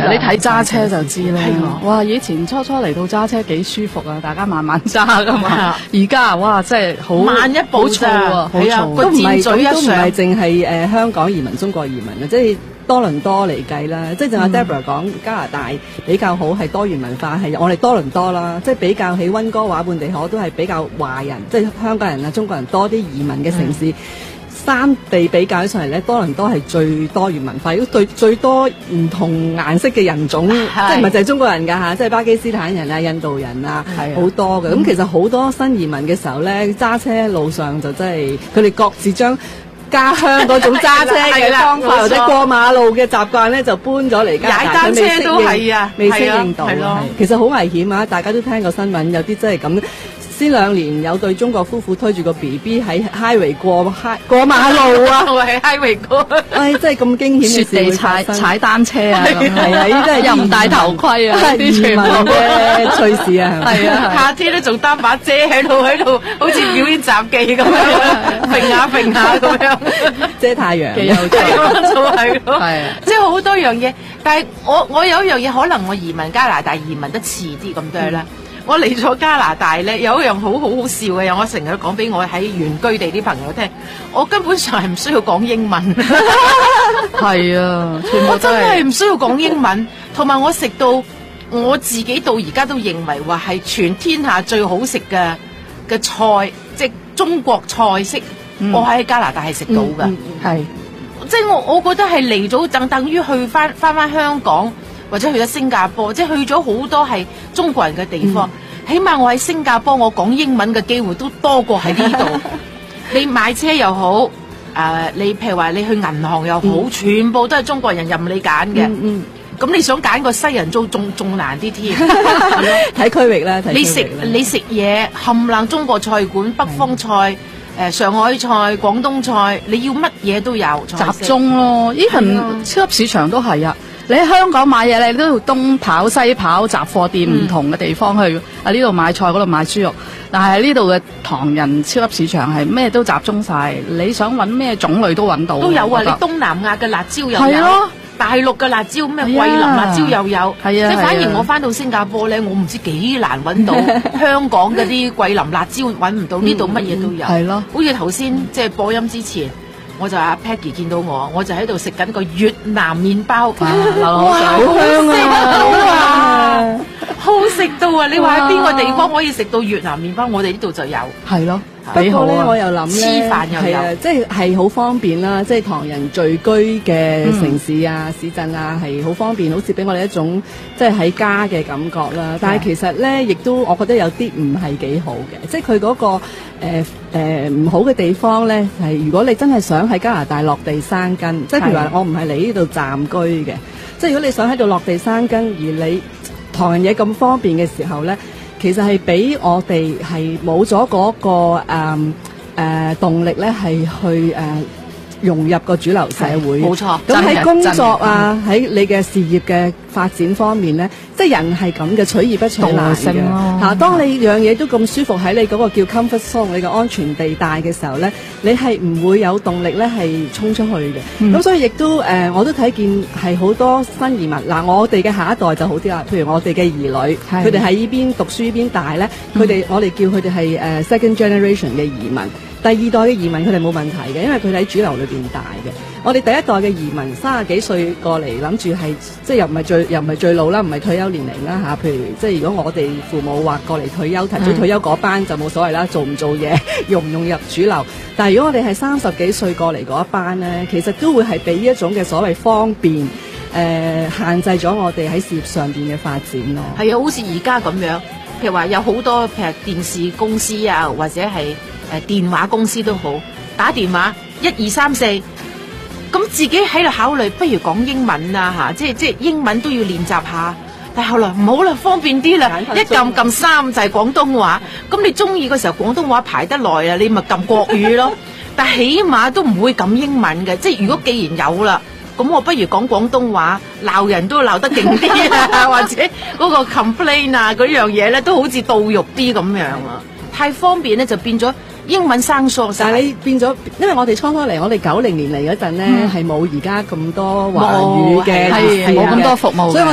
係你睇揸車就知啦。哇！以前初初嚟到揸車幾舒服啊，大家慢慢揸噶嘛。而家哇，真係好慢一步咋， 係啊， 都唔係淨係香港移民、中國移民啊，即係多倫多嚟計啦。即係正話 Deborah 講加拿大比較好係多元文化，係我哋多倫多啦，即係比較起溫哥華本地可都係比較華人，即係香港人啊、中國人多啲移民嘅城市。三地比較上嚟咧，多倫多係最多元文化，亦都對最多唔同顏色嘅人種，即係唔係就係中國人㗎嚇，即係巴基斯坦人啊、印度人啊，好多嘅。咁其實好多新移民嘅時候咧，揸車路上就真係佢哋各自將家鄉嗰種揸車嘅方法或者過馬路嘅習慣咧，就搬咗嚟加拿大。 踩單車都係啊， 未適應到。其實好危險啊！大家都聽過新聞，有啲真係咁。先兩年有對中國夫婦推住個 BB 喺 highway 過馬路啊！ 我喺 highway 過， 真係咁驚險嘅事會發生。 踩單車啊， 係啊，呢啲真係又唔戴頭盔啊， 啲全部嘅趣事啊， 係啊，夏天都仲擔把遮喺度，好似表演雜技咁樣，揈下咁樣， 遮太陽。 幾有趣， 就係咯，即係好多樣嘢。但係我有一樣嘢，可能我移民加拿大移民得遲啲咁多啦。我嚟咗加拿大咧，有一樣好笑嘅嘢，我成日講俾我喺原居地啲朋友聽，我根本上係唔需要講英文。 係啊， 我真係唔需要講英文，同埋我食到我自己到而家都認為話係全天下最好食嘅菜，即係中國菜式，我喺加拿大係食到㗎。 係， 即係我覺得係嚟咗等於去翻香港。或者去咗新加坡，即係去咗好多係中國人嘅地方。起碼我喺新加坡，我講英文嘅機會都多過喺呢度。你買車又好，你譬如話你去銀行又好，全部都係中國人任你揀嘅。咁你想揀個西人租仲難啲添。 睇區域啦， 你食嘢冚唪唥中國菜館，北方菜、上海菜、廣東菜，你要乜嘢都有。 集中咯，even超級市場都係啊。你喺香港買嘢，你都要東跑西跑，雜貨店唔同嘅地方去。呢度買菜，嗰度買豬肉。但係呢度嘅唐人超級市場係咩都集中晒，你想揾咩種類都揾到。 都有啊！你東南亞嘅辣椒又有，大陸嘅辣椒咩桂林辣椒又有。係啊，即係反而我翻到新加坡咧，我唔知幾難揾到香港嗰啲桂林辣椒揾唔到，呢度乜嘢都有。係咯，好似頭先即係播音之前。我就阿 Peggy 見到我就喺度食緊個越南麵包，哇，好香啊！好食到啊！你話喺邊個地方可以食到越南麵包？我哋呢度就有。係咯， 不過咧，我又諗咧， 黐飯又有， 即係好方便啦。即係唐人聚居嘅城市啊、市鎮啊，係好方便，好似俾我哋一種即係喺家嘅感覺啦。但係其實咧，亦都我覺得有啲唔係幾好嘅，即係佢嗰個唔好嘅地方咧，係如果你真係想喺加拿大落地生根，即係譬如話我唔係嚟呢度暫居嘅，即係如果你想喺度落地生根，而你唐人嘢咁方便嘅時候咧，其實係俾我哋係冇咗嗰個動力咧，係去融入個主流社會。冇錯。咁喺工作啊，喺你嘅事業嘅發展方面咧，即係人係咁嘅，取易不取難嘅嚇。當你樣嘢都咁舒服喺你嗰個叫 comfort zone， 你嘅安全地帶嘅時候咧，你係唔會有動力咧係衝出去嘅。咁所以亦都我都睇見係好多新移民嗱，我哋嘅下一代就好啲啦。譬如我哋嘅兒女，佢哋喺呢邊讀書呢邊大咧，我哋叫佢哋係second generation 嘅移民。第二代嘅移民佢哋冇問題嘅，因為佢哋喺主流裏邊大嘅。我哋第一代嘅移民30幾歲過嚟，諗住係即係又唔係最老啦，唔係退休年齡啦嚇。譬如即係如果我哋父母話過嚟退休，提早退休嗰班就冇所謂啦，做唔做嘢，融唔融入主流。但係如果我哋係30幾歲過嚟嗰一班咧，其實都會係俾呢一種嘅所謂方便限制咗我哋喺事業上邊嘅發展咯。 係啊，好似而家咁樣，譬如話有好多譬如電視公司啊，或者係電話公司都好，打電話1、2、3、4，咁自己喺度考慮，不如講英文啊嚇，即係英文都要練習下。但係後來唔好啦，方便啲啦，一撳3就係廣東話。咁你中意嘅時候廣東話排得耐啊，你咪撳國語咯。但係起碼都唔會撳英文嘅，即係如果既然有啦，咁我不如講廣東話，鬧人都鬧得勁啲啊，或者嗰個 complain 啊嗰樣嘢咧都好似到肉啲咁樣啊，太方便咧就變咗。英文生疏晒， 但係你變咗，因為我哋初嚟，我哋90年嚟嗰陣咧，係冇而家咁多華語嘅， 冇咁多服務，所以